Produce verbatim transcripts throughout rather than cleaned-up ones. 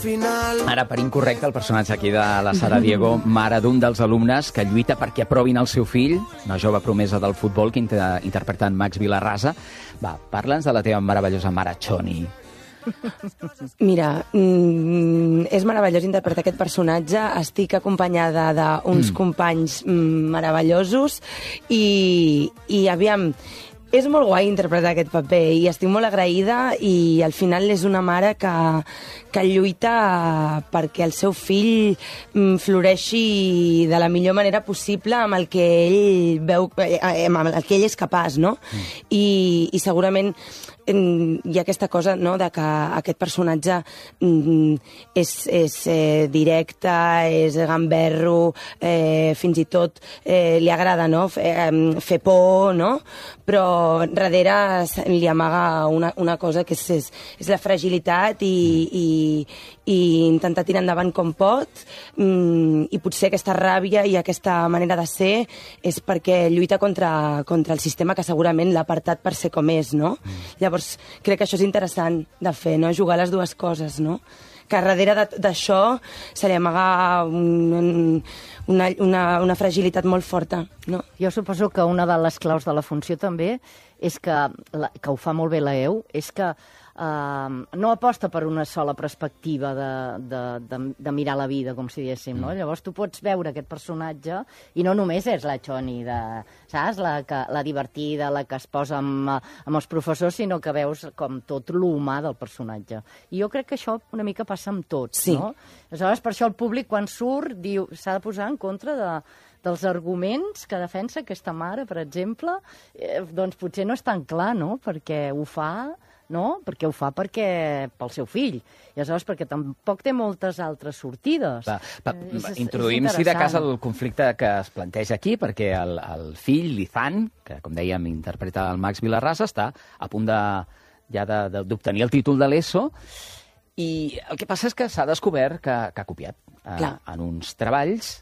Ara, per incorrecte, el personatge aquí de la Sara Diego, mare d'un dels alumnes que lluita perquè aprovin el seu fill, una jove promesa del futbol que inter interpreta en Max Vilarrasa. Va, parla'ns de la teva meravellosa mare Choni. Mira, mm, és meravellós interpretar aquest personatge. Estic acompanyada d'uns mm. companys meravellosos i, i aviam... És molt guai interpretar aquest paper i estic molt agraïda, i al final és una mare que, que lluita perquè el seu fill floreixi de la millor manera possible amb el que ell veu, amb el que ell és capaç, no? Mm. I, i segurament hi ha aquesta cosa, no?, de que aquest personatge és, és eh, directe, és gamberro, eh, fins i tot eh, li agrada, no?, fer, fer por, no?, però darrere li amaga una, una cosa que és, és, és la fragilitat i, i, i intentar tirar endavant com pot, i potser aquesta ràbia i aquesta manera de ser és perquè lluita contra, contra el sistema que segurament l'ha apartat per ser com és, no? Llavors, crec que això és interessant de fer, no?, jugar les dues coses, no? Que darrere d'això se li amaga un, una, una, una fragilitat molt forta, no? Jo suposo que una de les claus de la funció també és que, la, que ho fa molt bé la E U, és que uh, no aposta per una sola perspectiva de, de, de, de mirar la vida, com si diguéssim, no? Llavors tu pots veure aquest personatge i no només és la Choni, de, saps? La, que, la divertida, la que es posa amb, amb els professors, sinó que veus com tot l'humà del personatge. I jo crec que això una mica passa amb tots, sí. No? Aleshores, per això el públic, quan surt, diu s'ha de posar en contra de... dels arguments que defensa aquesta mare, per exemple, eh, doncs potser no és tan clar, no?, perquè ho fa, no?, perquè ho fa perquè pel seu fill. I aleshores perquè tampoc té moltes altres sortides. Va, va, eh, introduïm, si de cas, el conflicte que es planteja aquí, perquè el, el fill, l'Izan, que, com dèiem, interpreta el Max Vilarrasa, està a punt de, ja d'obtenir el títol de l'ESO, i el que passa és que s'ha descobert que, que ha copiat eh, en uns treballs,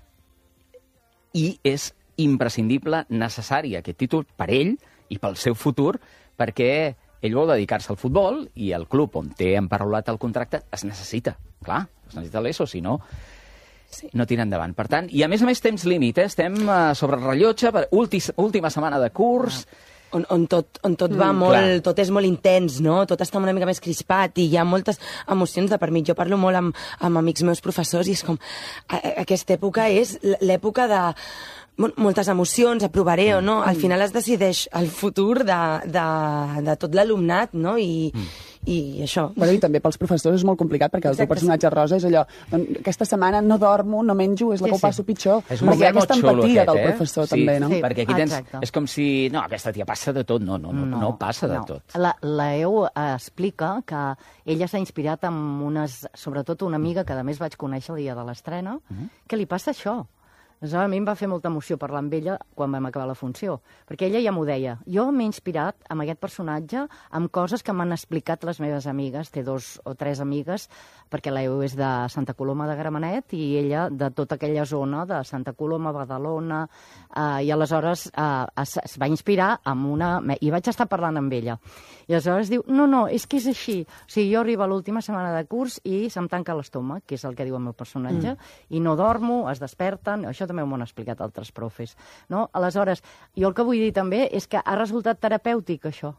i és imprescindible, necessari aquest títol per ell i pel seu futur, perquè ell vol dedicar-se al futbol i el club on té emparaulat el contracte es necessita, clar, es necessita l'ESO, si no, sí. no tira endavant. Per tant, i a més a més temps límit, eh? Estem uh, sobre el rellotge, per última, última setmana de curs... Ah. On, on tot, on tot va mm, molt, clar. Tot és molt intens, no? Tot està una mica més crispat i hi ha moltes emocions de per mig. Jo parlo molt amb, amb amics meus professors i és com... A, a, aquesta època és l'època de moltes emocions, aprovaré o no. Al final es decideix el futur de, de, de tot l'alumnat, no? I, mm. i això. Bueno, i també pels professors és molt complicat, perquè el teu personatge rosa és allò, doncs, aquesta setmana no dormo, no menjo, és la sí, que ho passo sí. pitjor. És un moment molt xulo aquest, del eh? professor, sí, també, no? Sí, perquè aquí tens... Exacte. És com si... No, aquesta tia passa de tot. No, no, no, no, no passa de no. tot. La, la E U explica que ella s'ha inspirat en unes... Sobretot una amiga que, a més, vaig conèixer el dia de l'estrena, uh -huh. que li passa això. Aleshores, a mi em va fer molta emoció parlar amb ella quan vam acabar la funció, perquè ella ja m'ho deia. Jo m'he inspirat en aquest personatge amb coses que m'han explicat les meves amigues, té dos o tres amigues, perquè la E U és de Santa Coloma de Gramenet i ella de tota aquella zona de Santa Coloma, Badalona, eh, i aleshores eh, es, es va inspirar amb una... I vaig estar parlant amb ella. I aleshores diu, no, no, és que és així. O sigui, jo arribo a l'última setmana de curs i se'm tanca l'estómac, que és el que diu el meu personatge, mm. i no dormo, es desperten, això també m'ho han explicat altres profes. No? Aleshores, jo el que vull dir també és que ha resultat terapèutic, això.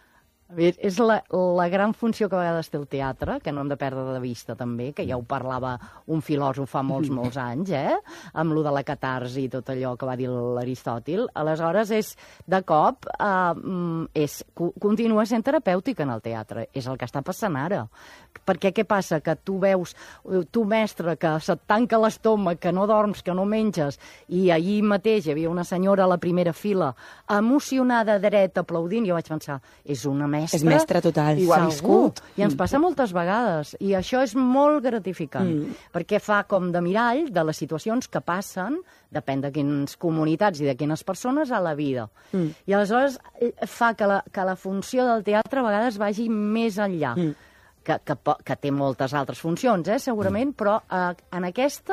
És la, la gran funció que a vegades té el teatre, que no hem de perdre de vista també, que ja ho parlava un filòsof fa molts, molts anys, eh? Amb lo de la catarsi i tot allò que va dir l'Aristòtil. Aleshores, és, de cop, eh, és, continua sent terapèutic en el teatre. És el que està passant ara. Perquè què passa? Que tu veus, tu mestre, que se't tanca l'estómac, que no dorms, que no menges, i ahir mateix hi havia una senyora a la primera fila, emocionada, dreta, aplaudint, i jo vaig pensar, és una mestra és mestre total. I ho ha viscut. I ens passa moltes vegades. I això és molt gratificant, mm. perquè fa com de mirall de les situacions que passen, depèn de quines comunitats i de quines persones, a la vida. Mm. I aleshores fa que la, que la funció del teatre a vegades vagi més enllà, mm. que, que, que té moltes altres funcions, eh, segurament, mm. però eh, en aquesta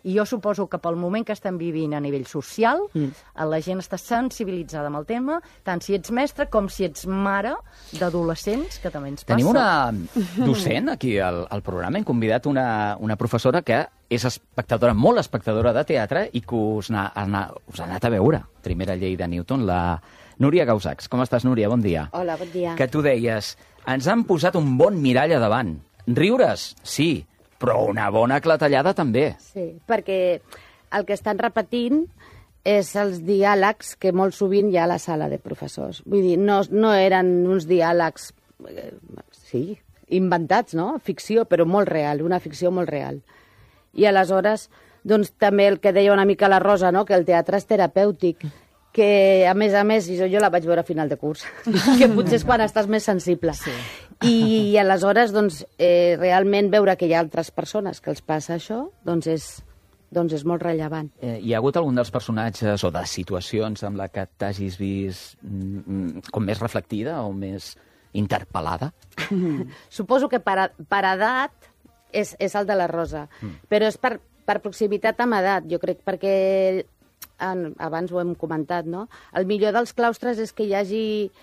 I jo suposo que pel moment que estem vivint a nivell social, mm. la gent està sensibilitzada amb el tema, tant si ets mestre com si ets mare d'adolescents, que també ens passa. Tenim una docent aquí al, al programa. Hem convidat una, una professora que és espectadora, molt espectadora de teatre i que us, na, na, us ha anat a veure. Primera llei de Newton, la Núria Gausacs. Com estàs, Núria? Bon dia. Hola, bon dia. Que tu deies, ens han posat un bon mirall a davant. Riures, sí, però una bona clatellada també. Sí, perquè el que estan repetint és els diàlegs que molt sovint hi ha a la sala de professors. Vull dir, no, no eren uns diàlegs, eh, sí, inventats, no? Ficció, però molt real, una ficció molt real. I aleshores, doncs també el que deia una mica la Rosa, no? Que el teatre és terapèutic, que, a més a més, jo, jo la vaig veure a final de curs, que potser és quan estàs més sensible. Sí. I, i aleshores, doncs, eh, realment veure que hi ha altres persones que els passa això, doncs és, doncs és molt rellevant. Eh, hi ha hagut algun dels personatges o de situacions amb la que t'hagis vist mm, com més reflectida o més interpel·lada? Suposo que per, per edat és, és el de la Rosa, mm. però és per, per proximitat amb edat, jo crec, perquè en, abans ho hem comentat, no? El millor dels claustres és que hi hagi,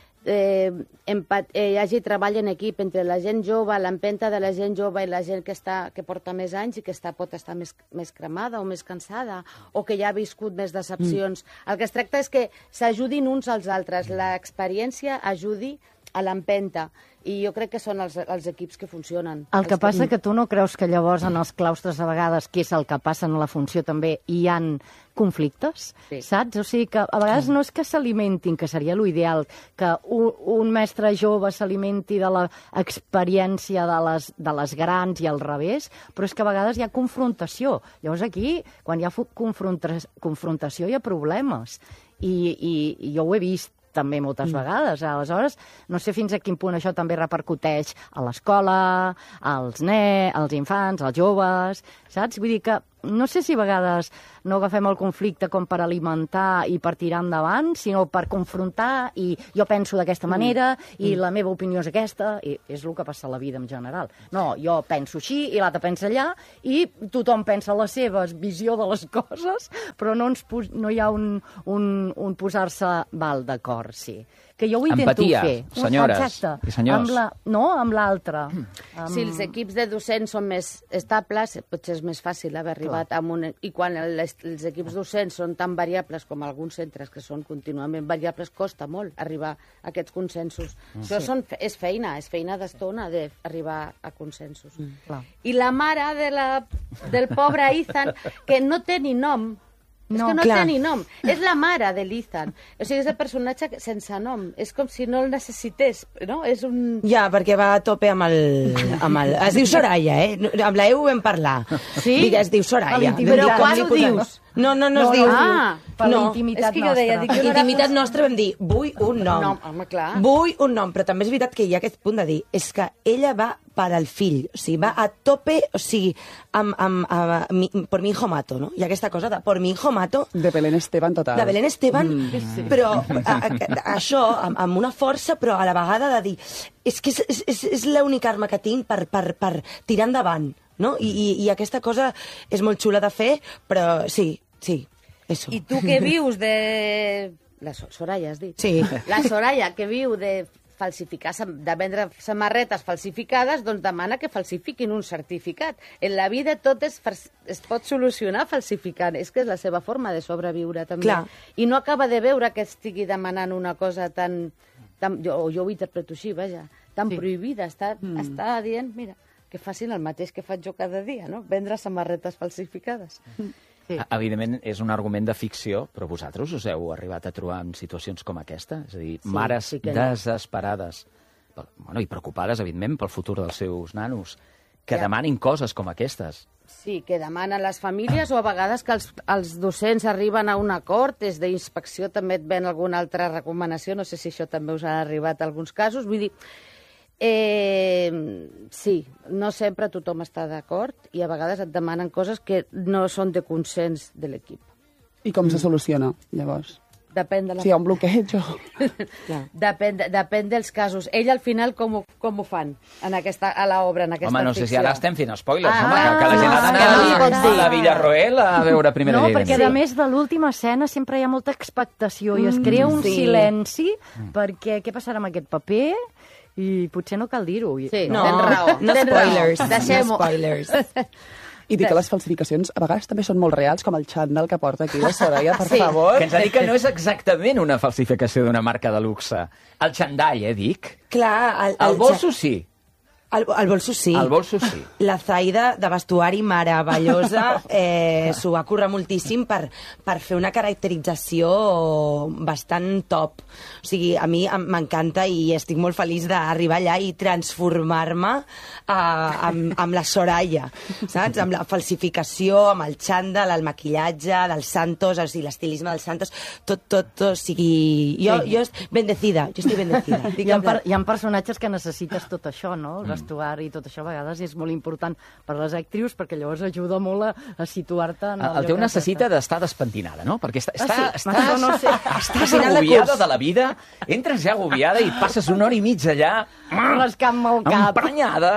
eh, empat, eh, hi hagi treball en equip entre la gent jove, l'empenta de la gent jove i la gent que, està, que porta més anys i que està, pot estar més, més cremada o més cansada o que ja ha viscut més decepcions. Mm. El que es tracta és que s'ajudin uns als altres, l'experiència ajudi a l'empenta. I jo crec que són els, els equips que funcionen. El que els passa que tu no creus que llavors en els claustres a vegades, que és el que passa en la funció també, hi han conflictes, sí. Saps? O sigui que a vegades no és que s'alimentin, que seria l'ideal, que un, un mestre jove s'alimenti de l'experiència de les, de les grans i al revés, però és que a vegades hi ha confrontació. Llavors aquí, quan hi ha confronta confrontació, hi ha problemes. I, i, i jo ho he vist també moltes mm. vegades. Aleshores, no sé fins a quin punt això també repercuteix a l'escola, als nens, als infants, als joves, saps? Vull dir que no sé si a vegades no agafem el conflicte com per alimentar i per tirar endavant, sinó per confrontar i jo penso d'aquesta manera i mm. la meva opinió és aquesta, i és el que passa a la vida en general. No, jo penso així i l'altre pensa allà i tothom pensa la seva visió de les coses, però no, ens no hi ha un, un, un posar-se val d'acord, sí. Que jo ho intento Empatia, fer. senyores Exacte. i senyors. Amb la, no, amb l'altre. Amb... Si els equips de docents són més estables, potser és més fàcil haver arribat a un... I quan les, els equips docents són tan variables com alguns centres, que són contínuament variables, costa molt arribar a aquests consensos. Mm. Això són, és feina, és feina d'estona d'arribar a consensos. Mm. Clar. I la mare de la, del pobre Ethan, que no té ni nom, No, és que no clar. té ni nom. És la mare de l'Ethan. O sigui, és el personatge sense nom. És com si no el necessités, no? És un... Ja, perquè va a tope amb el... Amb el... Es diu Soraya, eh? Amb la E ho vam parlar. Sí? Digue, es diu Soraya. Però quan ho dius? No, no, no, no es no, diu... Ah, per no. la intimitat és que jo deia, nostra. dic, jo no Intimitat era... nostra vam dir, vull un nom. nom. Home, clar. Vull un nom, però també és veritat que hi ha aquest punt de dir, és que ella va per al fill, o sigui, va a tope, o sigui, amb, amb, amb, mi, por mi hijo mato, no? Hi ha aquesta cosa de por mi hijo mato. De Belén Esteban, total. De Belén Esteban, mm. sí. però a, a, això, amb, amb una força, però a la vegada de dir, és que és, és, és l'única arma que tinc per, per, per tirar endavant, no? I, i, I aquesta cosa és molt xula de fer, però sí, sí. Eso. I tu que vius de... La Soraya, has dit? Sí. La Soraya, que viu de falsificar, de vendre samarretes falsificades, doncs demana que falsifiquin un certificat. En la vida tot es, es pot solucionar falsificant. És que és la seva forma de sobreviure, també. Clar. I no acaba de veure que estigui demanant una cosa tan... tan jo, jo ho interpreto així, vaja, tan sí. prohibida. Està, mm. està dient, mira, que facin el mateix que faig jo cada dia, no? Vendre samarretes falsificades. Mm. Sí. Evidentment, és un argument de ficció, però vosaltres us heu arribat a trobar en situacions com aquesta? És a dir, sí, mares sí desesperades, no. bueno, i preocupades, evidentment, pel futur dels seus nanos, que ja. demanin coses com aquestes. Sí, que demanen les famílies o a vegades que els, els docents arriben a un acord, des d'inspecció també et ven alguna altra recomanació, no sé si això també us ha arribat a alguns casos, vull dir... Eh, sí, no sempre tothom està d'acord i a vegades et demanen coses que no són de consens de l'equip. I com mm. se soluciona, llavors? Depèn de la... Sí, hi ha un bloqueig o... depèn, de, depèn dels casos. Ell, al final, com ho, com ho fan en aquesta, a l'obra, en aquesta home, no ficció? sé si ara estem fent spoilers, Ah, home, que, que la gent ha d'anar no, no, a, no, a la Villarroel a veure primera No, llei. perquè Sí. a més de l'última escena sempre hi ha molta expectació i es crea un sí. silenci perquè què passarà amb aquest paper i potser no cal dir-ho. Sí, No, tens raó. no tens raó. spoilers, no Deixem-ho. spoilers. I dir que les falsificacions a vegades també són molt reals, com el xandall que porta aquí la Soraya, per Sí. favor. Que ens ha dit que no és exactament una falsificació d'una marca de luxe. El xandall, eh, dic? Clar, el, El bolso sí. El, el bolso sí. El bolso sí. La Zaida, de vestuari meravellosa, eh, s'ho va currar moltíssim per, per fer una caracterització bastant top. O sigui, a mi em- m'encanta i estic molt feliç d'arribar allà i transformar-me eh, amb, amb la Soraya, saps? Amb la falsificació, amb el xandall, el maquillatge del Santos, o sigui, l'estilisme del Santos, tot, tot, tot, o sigui... Jo, Sí. jo estic bendecida, jo estic bendecida. Estic Hi ha, en per, plan- hi ha personatges que necessites tot això, no? El vestuari i tot això a vegades és molt important per les actrius perquè llavors ajuda molt a, a situar-te en El, el teu necessita d'estar despentinada, no? Perquè està, Ah, està, sí? estàs, Això no ho sé. estàs Al final de agobiada curs. de la vida, entres ja agobiada i passes una hora i mitja allà... Rascant-me el cap. Emprenyada.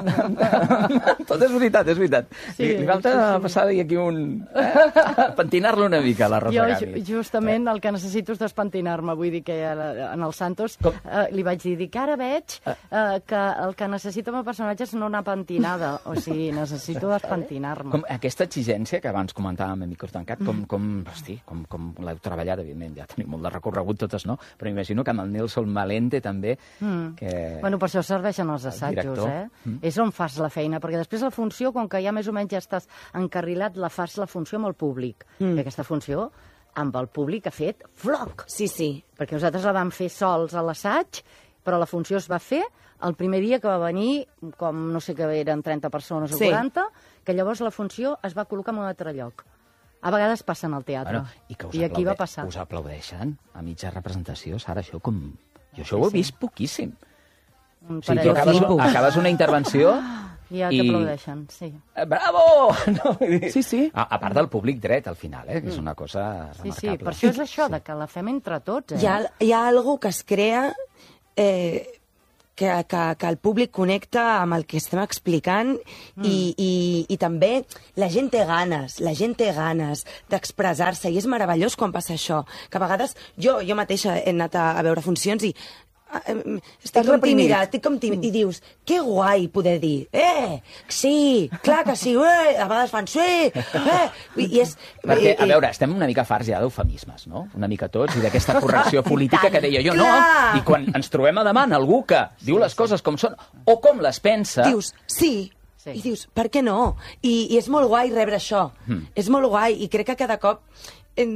Tot és veritat, és veritat. Sí, li, li falta sí. passar aquí un... Eh? Pentinar-lo una mica, la Rosa Jo Gavi. ju- justament el que necessito és despentinar-me, vull dir que a la- en el Santos eh, li vaig dir, dic, ara veig eh, que el que necessito amb el personatge és no anar pentinada, o sigui, necessito despentinar-me. Com aquesta exigència que abans comentàvem a micro tancat, com, com, hosti, com, com l'heu treballat, evidentment, ja tenim molt de recorregut totes, no? Però imagino que amb el Nelson Malente també, que... Bueno, per això serveixen els El assajos, director. eh? Mm. És on fas la feina, perquè després la funció, com que ja més o menys ja estàs encarrilat, la fas la funció amb el públic. Mm. I aquesta funció, amb el públic, ha fet floc. Sí, sí. Perquè nosaltres la vam fer sols a l'assaig, però la funció es va fer el primer dia que va venir, com no sé què eren, trenta persones o Sí. quaranta, que llavors la funció es va col·locar en un altre lloc. A vegades passa en el teatre. Bueno, i, que us I aquí aplaude- va passar. Us aplaudeixen a mitja representació, Sara, això com... Jo això ho he vist poquíssim. Mm, O sigui, per tu allò acabes, flipo. acabes una intervenció I ja i- t'aplaudeixen, sí. Eh, Bravo! No, vull dir- Sí, sí. A, a part del públic dret, al final, eh, que és una cosa Sí, sí, remarcable. per això és això, de que la fem entre tots, eh? Hi ha, hi ha algo que es crea eh, que, que, que el públic connecta amb el que estem explicant mm. i, i, i també la gent té ganes, la gent té ganes d'expressar-se i és meravellós quan passa això, que a vegades jo, jo mateixa he anat a, a veure funcions i ah, em, estic Estàs com reprimit. tímida, estic com tímida, i dius, que guai poder dir, eh, sí, clar que sí, eh, a vegades fan sí, eh, i, i és... Perquè, a i- veure, estem una mica farts ja d'eufemismes, no? Una mica tots, i d'aquesta correcció política que deia jo, no? Clar. I quan ens trobem a davant algú que diu les coses com són, o com les pensa... dius, sí, Sí. i dius, per què no? I, i és molt guai rebre això, Hmm. és molt guai, i crec que cada cop eh,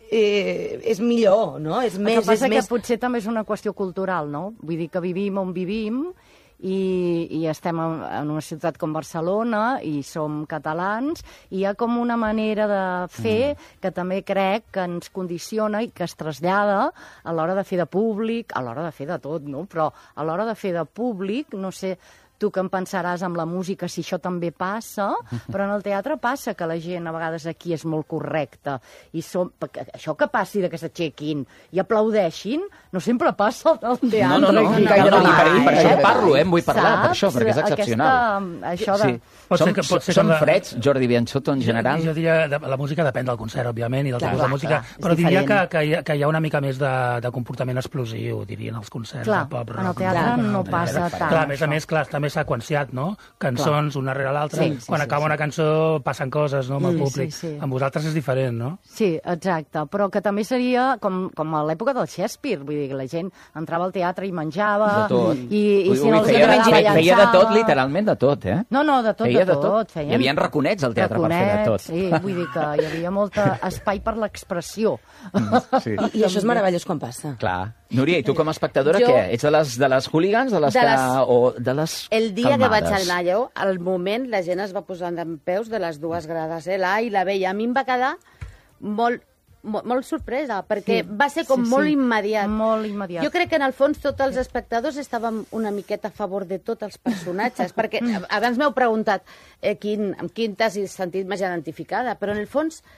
eh, és millor, no? És El més, que passa és que més... potser també és una qüestió cultural, no? Vull dir que vivim on vivim i, i estem en, en una ciutat com Barcelona i som catalans i hi ha com una manera de fer mm. que també crec que ens condiciona i que es trasllada a l'hora de fer de públic, a l'hora de fer de tot, no? Però a l'hora de fer de públic, no sé... Tu que em pensaràs amb la música si això també passa, però en el teatre passa que la gent a vegades aquí és molt correcta. I som, perquè això que passi de que s'aixequin i aplaudeixin, no sempre passa al teatre. No, no, no, aquí. no, no, no, i per, i per això Eh? en parlo, eh? En vull parlar, per això, Saps? perquè és excepcional. Aquesta, això de... Sí. Pot ser Som, que- pot ser que som la- freds, Jordi Bianchotto, en general. Jo, jo diria, de, la música depèn del concert, òbviament, i del Clar, tipus de música, clar, és però diria que, diferent. que, hi ha, que hi ha una mica més de, de comportament explosiu, diria, en els concerts Clar, de pop rock. en el teatre Clar, no clar, passa clar, tant, Clar, a més a això. més, clar, està més seqüenciat, no? Cançons, una rere l'altra. Sí, sí, Quan sí, acaba sí. una cançó passen coses, no?, amb el Mm, públic. sí, sí. Amb vosaltres és diferent, no? Sí, exacte, però que també seria com, com a l'època del Shakespeare, vull dir que la gent entrava al teatre i menjava, De tot. i, i Ui, si ui, no els feia, agradava feia, feia de tot, llançava. literalment de tot, eh? No, no, de tot, Feia de tot. Feien Hi havia raconets al teatre per fer de tot. Sí, vull dir que hi havia molt espai per l'expressió. Sí. I, I això és meravellós quan passa. Clar. Núria, i tu com a espectadora, Jo- què? Ets de les, de les hooligans, de les De que... les- o de les El dia que vaig calmades? anar allò, al moment la gent es va posar en peus de les dues grades, eh, l'A i la B, i a mi em va quedar molt, molt, molt sorpresa, perquè Sí, va ser com sí, molt sí. immediat. Molt immediat. Jo crec que en el fons tots els espectadors estàvem una miqueta a favor de tots els personatges, perquè abans m'heu preguntat eh, quin, amb quin t'has sentit més identificada, però en el fons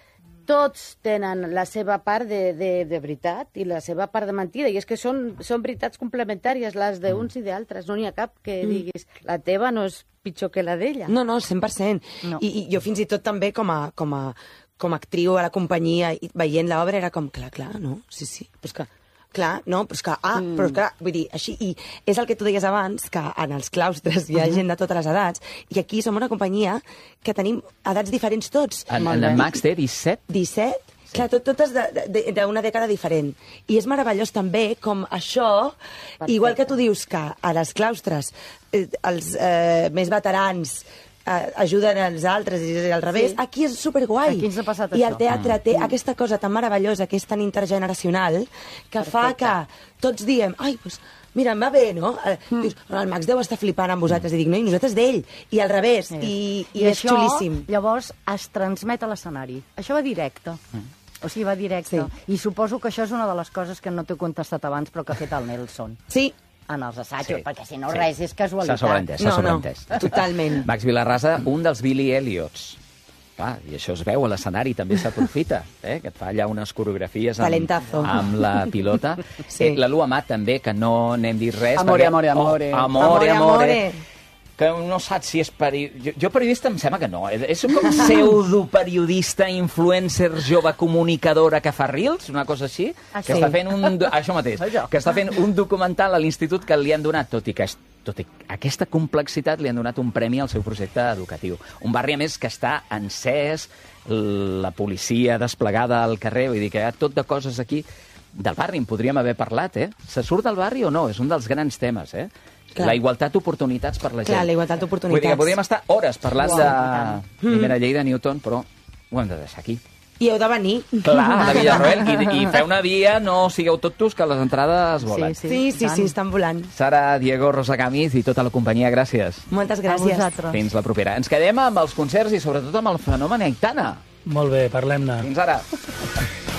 tots tenen la seva part de, de, de veritat i la seva part de mentida, i és que són, són veritats complementàries, les d'uns i d'altres. No n'hi ha cap que diguis, la teva no és pitjor que la d'ella. No, no, cent per cent. No. I, I jo fins i tot també com a, com a, com a actriu a la companyia, i veient l'obra, era com, clar, clar, no? Sí, sí, però és que... Clar, no, però és que, ah, mm. però és que, vull dir, així, i és el que tu deies abans, que en els claustres hi ha gent de totes les edats, i aquí som una companyia que tenim edats diferents tots. En, en, en Max té disset? disset? Sí. Clar, tot, totes d'una dècada diferent. I és meravellós també com això, perfecte, igual que tu dius que a les claustres eh, els eh, més veterans ajuden els altres i al revés, sí, aquí és superguai. Aquí ens ha passat I això. el teatre mm. té mm. aquesta cosa tan meravellosa, que és tan intergeneracional, que perfecte, fa que tots diem, ai, doncs, mira, em va bé, no? Mm. Dius, el Max deu estar flipant amb vosaltres, i dic, no, i nosaltres d'ell, i al revés, sí, i, i, I és això, xulíssim. Llavors, es transmet a l'escenari. Això va directe. Mm. O sigui, va directe. Sí. I suposo que això és una de les coses que no t'he contestat abans, però que ha fet el Nelson. Sí. En els assajos, Sí. perquè si no Sí. res és casualitat. S'ha sobreentès, s'ha No, sobreentès. no, totalment. Max Vilarrasa, un dels Billy Elliots. Clar, i això es veu a l'escenari, també s'aprofita, eh? Que et fa allà unes coreografies amb, Talentazo. amb la pilota. Sí. Eh, la Lu Amat també, que no n'hem dit res. Amore, perquè- amore, amore. Oh, amore, amore. amore. Que no saps si és periodista... Jo, jo periodista em sembla que no. És com pseudoperiodista, influencer, jove comunicadora que fa reels, una cosa així, Ah, que sí. està fent un... Això mateix, Això. que està fent un documental a l'institut que li han donat, tot i que és tot i aquesta complexitat, li han donat un premi al seu projecte educatiu. Un barri, a més, que està encès, la policia desplegada al carrer, vull dir que hi ha tot de coses aquí. Del barri en podríem haver parlat, eh? Se surt del barri o no? És un dels grans temes, eh? Clar. La igualtat d'oportunitats per la gent. Clar, la igualtat Vull dir d'oportunitats. que podríem estar hores parlant Uau, de i primera llei de Newton, però ho hem de deixar aquí. I heu de venir. Clar, de Villarroel. I, I feu una via, no sigueu tots, que les entrades volen. Sí, Sí, sí, sí, estan volant. Sara, Diego, Rosa Camis i tota la companyia, gràcies. Moltes A gràcies. vosaltres. Fins la propera. Ens quedem amb els concerts i sobretot amb el fenomen Aitana. Molt bé, parlem-ne. Fins ara.